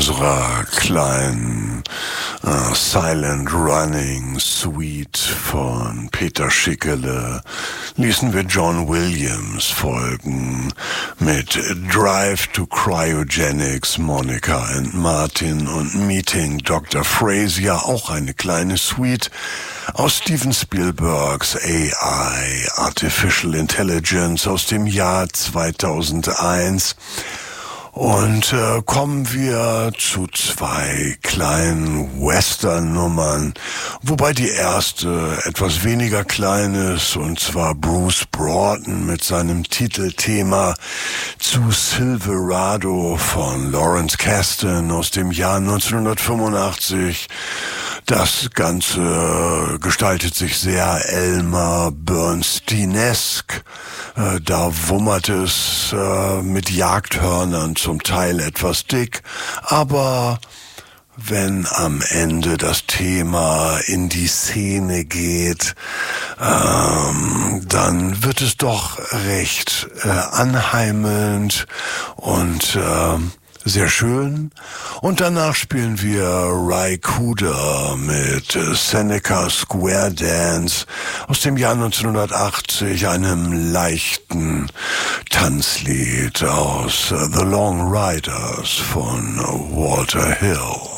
unserer kleinen Silent Running Suite von Peter Schickele ließen wir John Williams folgen mit Drive to Cryogenics, Monica and Martin und Meeting Dr. Frasier, auch eine kleine Suite aus Steven Spielbergs AI, Artificial Intelligence aus dem Jahr 2001. Und kommen wir zu zwei kleinen Western-Nummern, wobei die erste etwas weniger klein ist, und zwar Bruce Broughton mit seinem Titelthema zu Silverado von Lawrence Kasdan aus dem Jahr 1985. Das Ganze gestaltet sich sehr Elmer Bernstein-esk. Da wummert es mit Jagdhörnern, zum Teil etwas dick, aber wenn am Ende das Thema in die Szene geht, dann wird es doch recht anheimelnd und sehr schön. Und danach spielen wir Ry Cooder mit Seneca Square Dance aus dem Jahr 1980, einem leichten Tanzlied aus The Long Riders von Walter Hill.